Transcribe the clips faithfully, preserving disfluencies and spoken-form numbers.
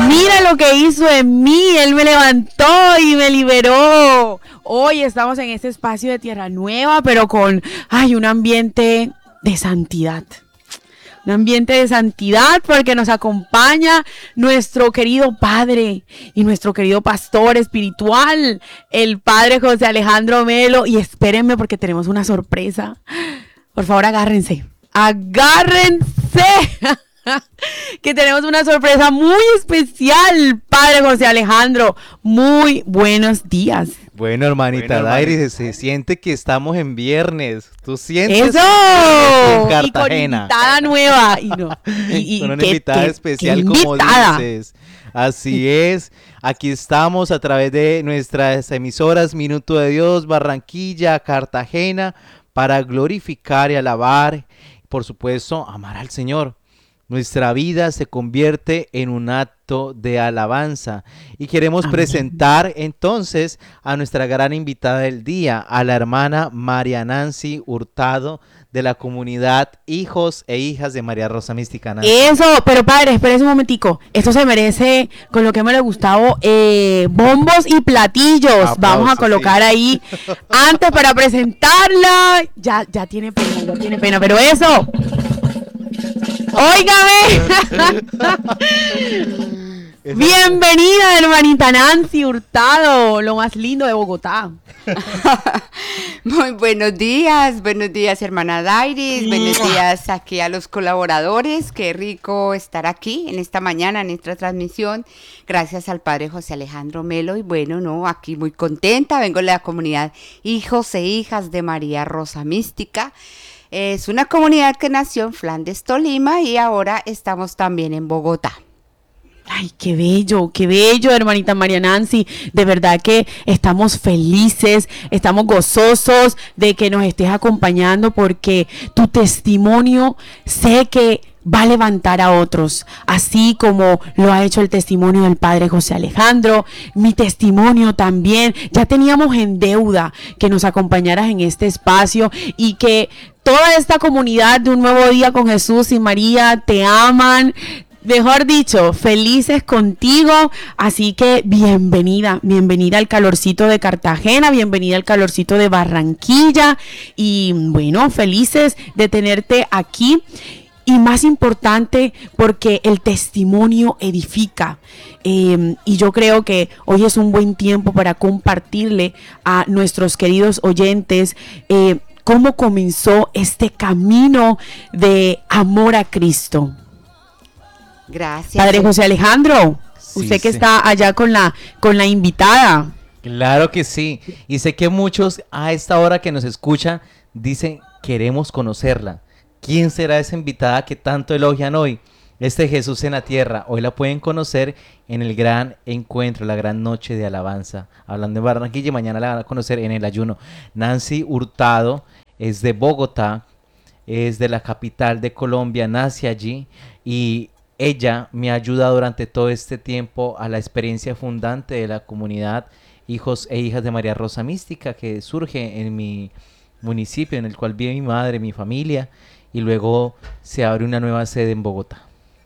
Mira lo que hizo en mí, Él me levantó y me liberó. Hoy estamos en este espacio de Tierra Nueva, pero con, ay, un ambiente de santidad. Un ambiente de santidad porque nos acompaña nuestro querido padre y nuestro querido pastor espiritual, el padre José Alejandro Melo. Y espérenme porque tenemos una sorpresa. Por favor, agárrense. Agárrense. Que tenemos una sorpresa muy especial, padre José Alejandro. Muy buenos días. Bueno, hermanita bueno, Dairi, se siente que estamos en viernes. ¿Tú sientes? ¡Eso! En Cartagena. Y con invitada nueva. Y no, y, y con una qué, invitada qué, especial, qué como invitada. dices. Así es. Aquí estamos a través de nuestras emisoras Minuto de Dios, Barranquilla, Cartagena, para glorificar y alabar, por supuesto, amar al Señor. Nuestra vida se convierte en un acto de alabanza y queremos Amén. Presentar entonces a nuestra gran invitada del día, a la hermana María Nancy Hurtado de la comunidad Hijos e Hijas de María Rosa Mística. Nancy. Eso, pero padre, espérese un momentico, esto se merece, con lo que me le gustaba, eh, bombos y platillos. Aplausos, vamos a colocar sí. ahí, antes para presentarla, ya, ya tiene pena, ya tiene pena, pero eso... ¡Óigame! Bienvenida, hermanita Nancy Hurtado, lo más lindo de Bogotá. Muy buenos días, buenos días, hermana Dairis, buenos días aquí a los colaboradores. Qué rico estar aquí en esta mañana, en esta transmisión. Gracias al padre José Alejandro Melo. Y bueno, no, aquí muy contenta, vengo de la comunidad Hijos e Hijas de María Rosa Mística. Es una comunidad que nació en Flandes, Tolima, y ahora estamos también en Bogotá. Ay, qué bello, qué bello, hermanita María Nancy. De verdad que estamos felices, estamos gozosos de que nos estés acompañando porque tu testimonio sé que va a levantar a otros, así como lo ha hecho el testimonio del padre José Alejandro, mi testimonio también. Ya teníamos en deuda que nos acompañaras en este espacio y que toda esta comunidad de Un Nuevo Día con Jesús y María te aman. Mejor dicho, felices contigo, así que bienvenida, bienvenida al calorcito de Cartagena, bienvenida al calorcito de Barranquilla y bueno, felices de tenerte aquí. Y más importante, porque el testimonio edifica. Eh, y yo creo que hoy es un buen tiempo para compartirle a nuestros queridos oyentes eh, cómo comenzó este camino de amor a Cristo. Gracias. Padre José Alejandro, sí, usted que sí. está allá con la, con la invitada. Claro que sí. Y sé que muchos a esta hora que nos escuchan dicen, queremos conocerla. ¿Quién será esa invitada que tanto elogian hoy? Este Jesús en la tierra. Hoy la pueden conocer en el gran encuentro, la gran noche de alabanza. Hablando de Barranquilla, mañana la van a conocer en el ayuno. Nancy Hurtado es de Bogotá, es de la capital de Colombia, nace allí y ella me ha ayudado durante todo este tiempo a la experiencia fundante de la comunidad Hijos e Hijas de María Rosa Mística que surge en mi municipio, en el cual vive mi madre, mi familia. Y luego se abre una nueva sede en Bogotá.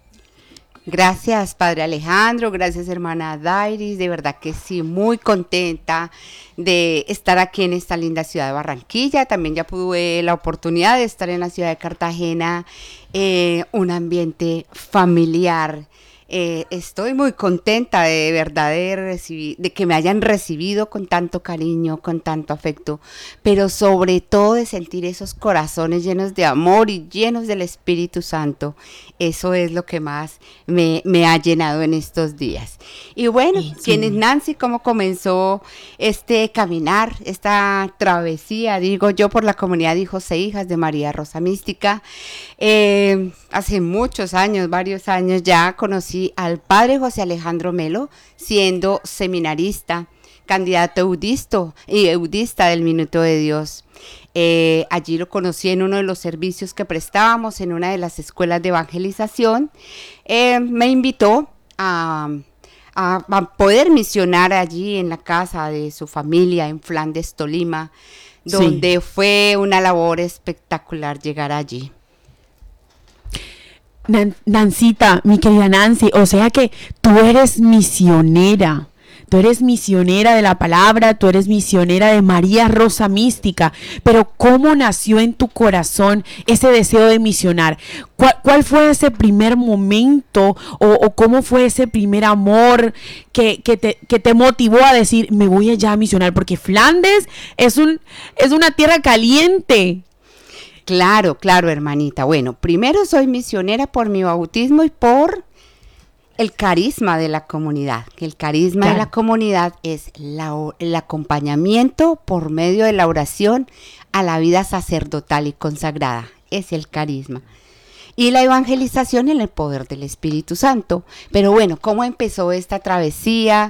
Gracias, padre Alejandro, gracias, hermana Dairis, de verdad que sí, muy contenta de estar aquí en esta linda ciudad de Barranquilla. También ya tuve la oportunidad de estar en la ciudad de Cartagena, eh, un ambiente familiar. Eh, estoy muy contenta de verdad de, recibir, de que me hayan recibido con tanto cariño, con tanto afecto, pero sobre todo de sentir esos corazones llenos de amor y llenos del Espíritu Santo. Eso es lo que más me, me ha llenado en estos días. Y bueno, sí, sí. ¿Quién es Nancy? ¿Cómo comenzó este caminar, esta travesía, digo yo, por la comunidad de Hijos e Hijas de María Rosa Mística? Eh, hace muchos años, varios años ya conocí al padre José Alejandro Melo, siendo seminarista, candidato eudisto y eudista del Minuto de Dios. Eh, allí lo conocí en uno de los servicios que prestábamos en una de las escuelas de evangelización. Eh, me invitó a, a, a poder misionar allí en la casa de su familia en Flandes, Tolima, donde sí. Fue una labor espectacular llegar allí. Nan- Nancita, mi querida Nancy, o sea que tú eres misionera. Tú eres misionera de la palabra, tú eres misionera de María Rosa Mística, pero ¿cómo nació en tu corazón ese deseo de misionar? ¿Cuál, cuál fue ese primer momento o, o cómo fue ese primer amor que, que, te, que te motivó a decir, me voy allá a misionar? Porque Flandes es, un, es una tierra caliente. Claro, claro, hermanita. Bueno, primero soy misionera por mi bautismo y por el carisma de la comunidad. El carisma Claro. de la comunidad es la o- el acompañamiento por medio de la oración a la vida sacerdotal y consagrada. Es el carisma. Y la evangelización en el poder del Espíritu Santo. Pero bueno, ¿cómo empezó esta travesía?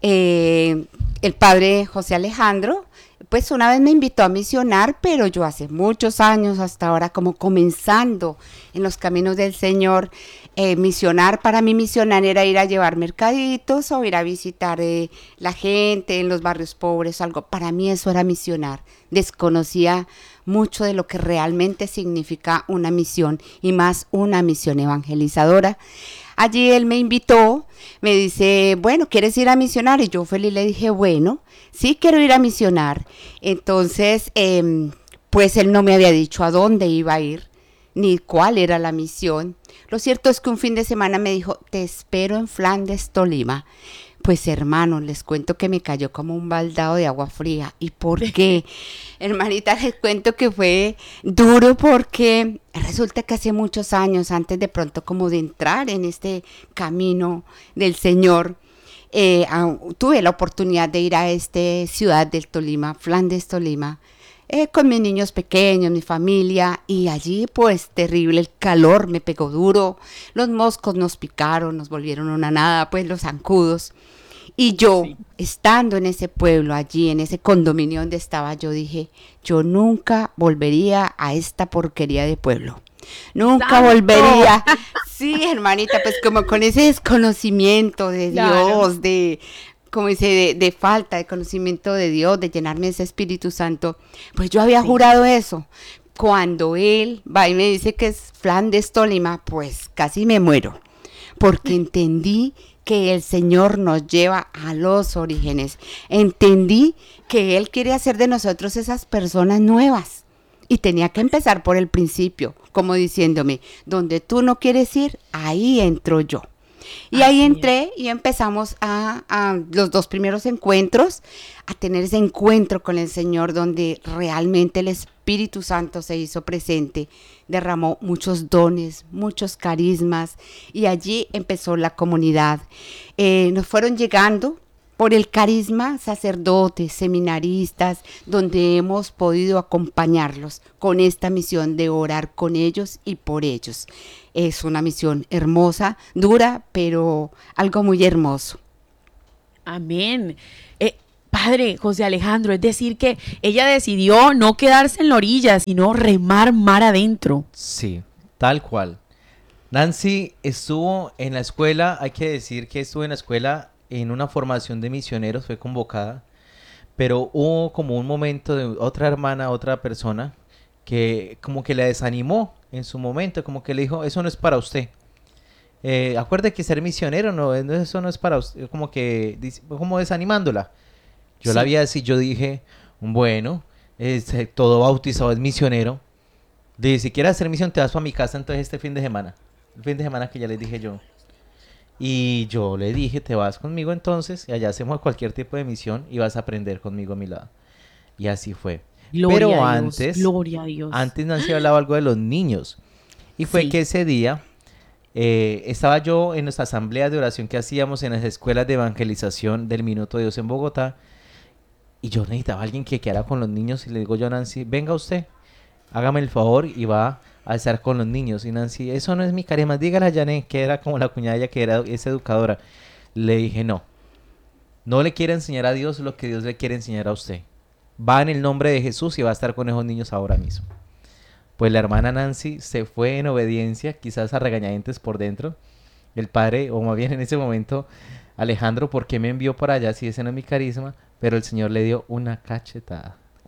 Eh, el padre José Alejandro, pues una vez me invitó a misionar, pero yo hace muchos años, hasta ahora como comenzando en los caminos del Señor, eh, misionar, para mí misionar era ir a llevar mercaditos o ir a visitar eh, la gente en los barrios pobres o algo. Para mí eso era misionar. Desconocía mucho de lo que realmente significa una misión y más una misión evangelizadora. Allí él me invitó, me dice, bueno, ¿quieres ir a misionar? Y yo feliz le dije, bueno, sí quiero ir a misionar. Entonces, eh, pues él no me había dicho a dónde iba a ir, ni cuál era la misión. Lo cierto es que un fin de semana me dijo, te espero en Flandes, Tolima. Pues hermano, les cuento que me cayó como un baldado de agua fría. ¿Y por qué? Hermanita, les cuento que fue duro porque resulta que hace muchos años, antes de pronto como de entrar en este camino del Señor, eh, ah, tuve la oportunidad de ir a esta ciudad del Tolima, Flandes, Tolima, eh, con mis niños pequeños, mi familia, y allí pues terrible, el calor me pegó duro, los moscos nos picaron, nos volvieron una nada, pues los zancudos. Y yo, Sí. estando en ese pueblo, allí, en ese condominio donde estaba, yo dije, yo nunca volvería a esta porquería de pueblo. Nunca ¡Santo! volvería. Sí, hermanita, pues como con ese desconocimiento de Claro. Dios, de, como dice, de, de falta de conocimiento de Dios, de llenarme de ese Espíritu Santo, pues yo había Sí. jurado eso. Cuando él va y me dice que es Flandes, Tolima, pues casi me muero, porque entendí que el Señor nos lleva a los orígenes. Entendí que Él quiere hacer de nosotros esas personas nuevas. Y tenía que empezar por el principio, como diciéndome, donde tú no quieres ir, ahí entro yo. Y ahí Así es. entré y empezamos a, a los dos primeros encuentros, a tener ese encuentro con el Señor donde realmente el Espíritu Santo se hizo presente, derramó muchos dones, muchos carismas y allí empezó la comunidad. Eh, nos fueron llegando por el carisma sacerdotes, seminaristas, donde hemos podido acompañarlos con esta misión de orar con ellos y por ellos. Es una misión hermosa, dura, pero algo muy hermoso. Amén. Eh, padre José Alejandro, es decir que ella decidió no quedarse en la orilla, sino remar mar adentro. Sí, tal cual. Nancy estuvo en la escuela, hay que decir que estuvo en la escuela en una formación de misioneros, fue convocada, pero hubo como un momento de otra hermana, otra persona, que como que la desanimó en su momento, como que le dijo, eso no es para usted. Eh, acuerde que ser misionero, no, no, eso no es para usted, como que, dice- como desanimándola. Yo la Sí. vi así, yo dije, bueno, este, todo bautizado es misionero. De si quieres hacer misión, te vas para mi casa entonces este fin de semana. El fin de semana que ya les dije yo. Y yo le dije, te vas conmigo entonces, y allá hacemos cualquier tipo de misión y vas a aprender conmigo a mi lado. Y así fue. Gloria Pero a Dios, antes, gloria a Dios. antes Nancy hablaba algo de los niños. Y fue Sí. que ese día eh, estaba yo en nuestra asamblea de oración que hacíamos en las escuelas de evangelización del Minuto de Dios en Bogotá. Y yo necesitaba a alguien que quedara con los niños. Y le digo yo a Nancy, venga usted, hágame el favor y va a estar con los niños. Y Nancy, eso no es mi carisma, dígale a Janet, que era como la cuñada ella, que era es educadora. Le dije, no, no le quiere enseñar a Dios lo que Dios le quiere enseñar a usted. Va en el nombre de Jesús y va a estar con esos niños ahora mismo. Pues la hermana Nancy se fue en obediencia, quizás a regañadientes por dentro. El padre, o más bien en ese momento, Alejandro, ¿por qué me envió por allá si ese no es mi carisma? Pero el Señor le dio una cachetada.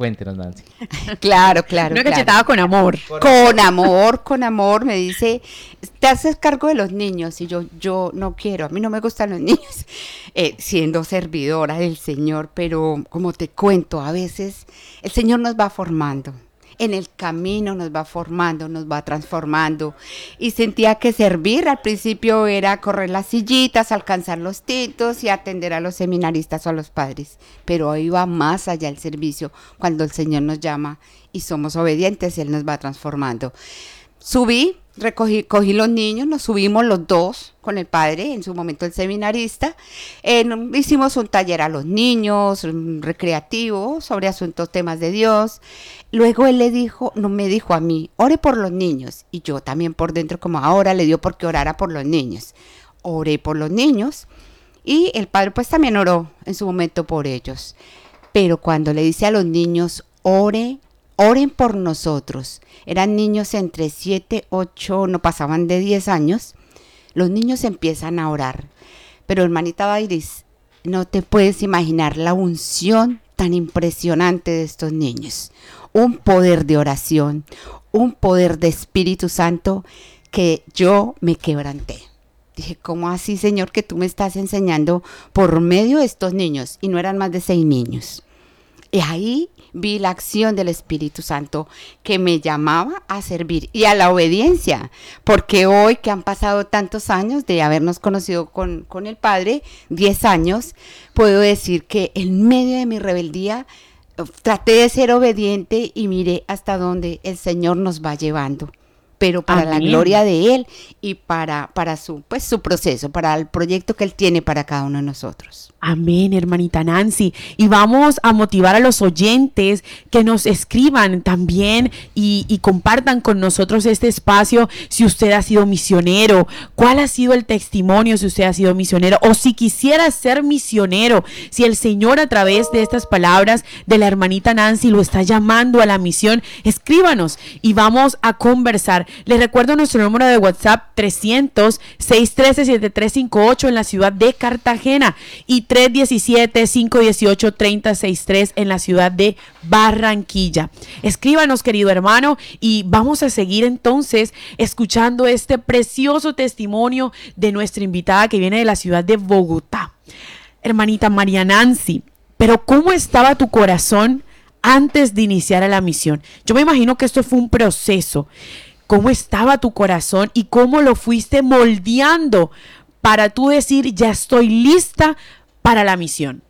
Cuéntenos, Nancy. Claro, claro. Una claro. cachetada con amor. Con amor, con amor, me dice, te haces cargo de los niños, y yo, yo no quiero, a mí no me gustan los niños, eh, siendo servidora del Señor, pero como te cuento, a veces el Señor nos va formando, en el camino nos va formando, nos va transformando, y sentía que servir al principio era correr las sillitas, alcanzar los títulos y atender a los seminaristas o a los padres, pero hoy va más allá el servicio, cuando el Señor nos llama y somos obedientes, Él nos va transformando. Subí, recogí, cogí los niños, nos subimos los dos con el padre, en su momento el seminarista, eh, hicimos un taller a los niños, un recreativo, sobre asuntos, temas de Dios. Luego él le dijo, no me dijo a mí, ore por los niños, y yo también por dentro, como ahora le dio porque orara por los niños. Oré por los niños, y el padre pues también oró en su momento por ellos. Pero cuando le dice a los niños, ore, oren por nosotros, eran niños entre siete, ocho, no pasaban de diez años, los niños empiezan a orar. Pero hermanita Dairis, no te puedes imaginar la unción tan impresionante de estos niños. Un poder de oración, un poder de Espíritu Santo que yo me quebranté. Dije, ¿cómo así, Señor, que tú me estás enseñando por medio de estos niños? Y no eran más de seis niños. Y ahí vi la acción del Espíritu Santo que me llamaba a servir y a la obediencia, porque hoy que han pasado tantos años de habernos conocido con, con el Padre, diez años, puedo decir que en medio de mi rebeldía traté de ser obediente y miré hasta dónde el Señor nos va llevando, pero para Amén. La gloria de Él y para, para su, pues, su proceso, para el proyecto que Él tiene para cada uno de nosotros. Amén, hermanita Nancy. Y vamos a motivar a los oyentes que nos escriban también y, y compartan con nosotros este espacio. Si usted ha sido misionero, cuál ha sido el testimonio si usted ha sido misionero, o si quisiera ser misionero, si el Señor a través de estas palabras de la hermanita Nancy lo está llamando a la misión, escríbanos y vamos a conversar. Les recuerdo nuestro número de WhatsApp trescientos, seiscientos trece, setenta y tres cincuenta y ocho en la ciudad de Cartagena y tres uno siete, cinco uno ocho, tres cero seis tres en la ciudad de Barranquilla. Escríbanos, querido hermano, y vamos a seguir entonces escuchando este precioso testimonio de nuestra invitada que viene de la ciudad de Bogotá. Hermanita María Nancy, pero ¿cómo estaba tu corazón antes de iniciar a la misión? Yo me imagino que esto fue un proceso. ¿Cómo estaba tu corazón y cómo lo fuiste moldeando para tú decir, ya estoy lista para la misión?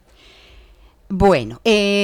Bueno,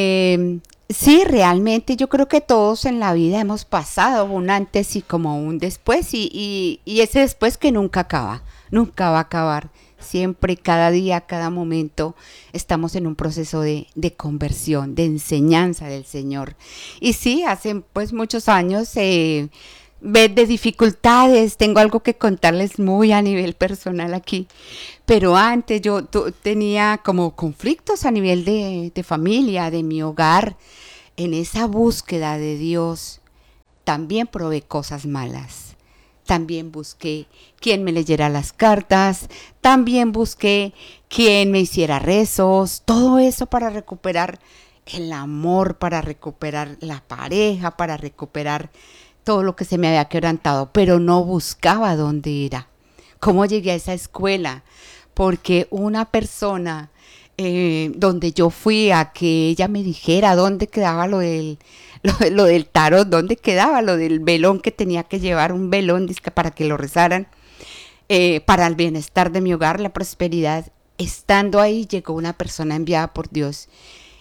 eh, sí, realmente yo creo que todos en la vida hemos pasado un antes y como un después, y, y, y ese después que nunca acaba, nunca va a acabar. Siempre, cada día, cada momento, estamos en un proceso de, de conversión, de enseñanza del Señor. Y sí, hace pues muchos años, eh, de dificultades, tengo algo que contarles muy a nivel personal aquí, pero antes yo tu, tenía como conflictos a nivel de, de familia, de mi hogar. En esa búsqueda de Dios también probé cosas malas, también busqué quien me leyera las cartas, también busqué quien me hiciera rezos, todo eso para recuperar el amor, para recuperar la pareja, para recuperar todo lo que se me había quebrantado, pero no buscaba dónde era. ¿Cómo llegué a esa escuela? Porque una persona eh, donde yo fui a que ella me dijera dónde quedaba lo del, lo, lo del tarot, dónde quedaba lo del velón que tenía que llevar, un velón dizque, para que lo rezaran, eh, para el bienestar de mi hogar, la prosperidad. Estando ahí llegó una persona enviada por Dios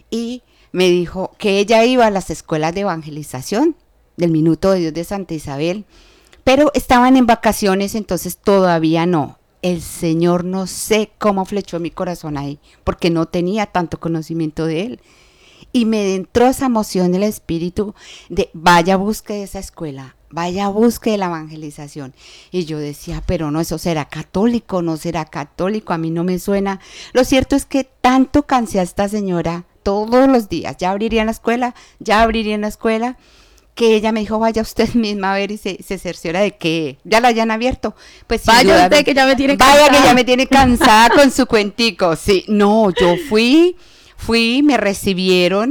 y me dijo que ella iba a las escuelas de evangelización del Minuto de Dios de Santa Isabel, pero estaban en vacaciones, entonces todavía no. El Señor no sé cómo flechó mi corazón ahí, porque no tenía tanto conocimiento de Él. Y me entró esa emoción del Espíritu de vaya, busque esa escuela, vaya, busque la evangelización. Y yo decía, pero no, eso será católico, no será católico, a mí no me suena. Lo cierto es que tanto cansé a esta señora todos los días, ya abriría en la escuela, ya abriría en la escuela, que ella me dijo, vaya usted misma a ver, y se, se cerciora de que ya la hayan abierto. Pues vaya duda, usted que ya me tiene vaya cansada. Vaya que ya me tiene cansada con su cuentico. Sí, no, yo fui, fui, me recibieron,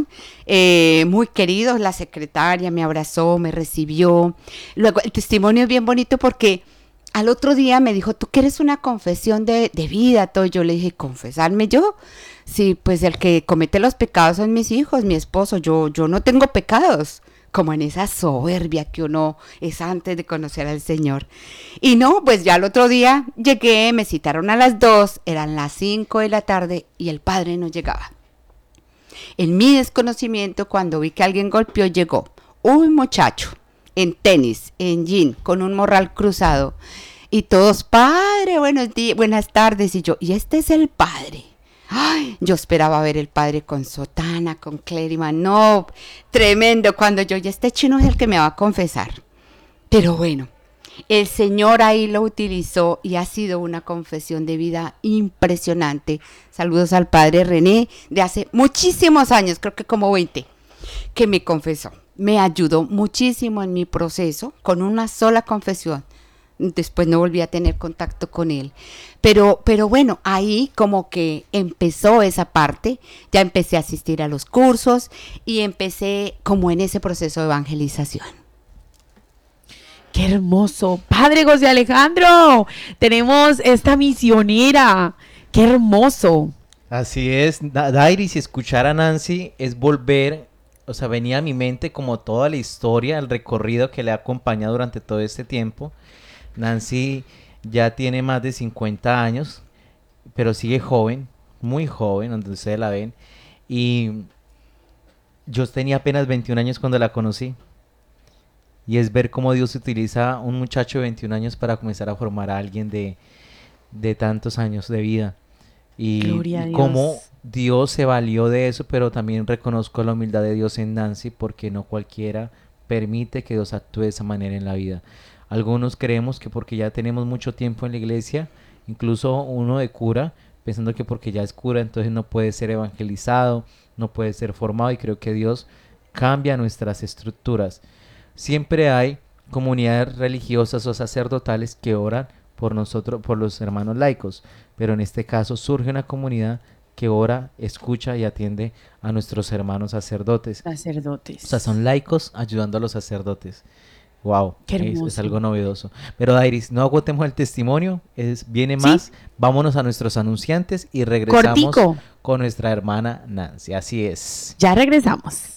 eh, muy queridos, la secretaria me abrazó, me recibió. Luego el testimonio es bien bonito porque al otro día me dijo, ¿tú quieres una confesión de, de vida? Todo. Yo le dije, ¿confesarme yo? Sí, pues el que comete los pecados son mis hijos, mi esposo, yo, yo no tengo pecados. Como en esa soberbia que uno es antes de conocer al Señor. Y no, pues ya el otro día llegué, me citaron a las dos, eran las cinco de la tarde y el padre no llegaba. En mi desconocimiento, cuando vi que alguien golpeó, llegó un muchacho en tenis, en jean, con un morral cruzado. Y todos, padre, buenos días, buenas tardes. Y yo, y este es el padre. Ay, yo esperaba ver el padre con sotana, con clérima, no, tremendo, cuando yo, ya este chino es el que me va a confesar. Pero bueno, el Señor ahí lo utilizó y ha sido una confesión de vida impresionante. Saludos al padre René, de hace muchísimos años, creo que como veinte, que me confesó. Me ayudó muchísimo en mi proceso con una sola confesión. Después no volví a tener contacto con él. Pero, pero bueno, ahí como que empezó esa parte, ya empecé a asistir a los cursos y empecé como en ese proceso de evangelización. ¡Qué hermoso! Padre José Alejandro, tenemos esta misionera. ¡Qué hermoso! Así es, Da- Dairis, y escuchar a Nancy es volver, o sea, venía a mi mente como toda la historia, el recorrido que le ha acompañado durante todo este tiempo. Nancy ya tiene más de cincuenta años, pero sigue joven, muy joven, donde ustedes la ven. Y yo tenía apenas veintiún años cuando la conocí. Y es ver cómo Dios utiliza a un muchacho de veintiún años para comenzar a formar a alguien de, de tantos años de vida. Y, Gloria a y Dios. cómo Dios se valió de eso, pero también reconozco la humildad de Dios en Nancy, porque no cualquiera permite que Dios actúe de esa manera en la vida. Algunos creemos que porque ya tenemos mucho tiempo en la iglesia, incluso uno de cura, pensando que porque ya es cura, entonces no puede ser evangelizado, no puede ser formado, y creo que Dios cambia nuestras estructuras. Siempre hay comunidades religiosas o sacerdotales que oran por nosotros, por los hermanos laicos, pero en este caso surge una comunidad que ora, escucha y atiende a nuestros hermanos sacerdotes. Sacerdotes. O sea, son laicos ayudando a los sacerdotes. Wow, Qué es, hermoso. es algo novedoso. Pero Dairis, no agotemos el testimonio, es, viene más. Sí. Vámonos a nuestros anunciantes y regresamos Cortico. con nuestra hermana Nancy. Así es. Ya regresamos.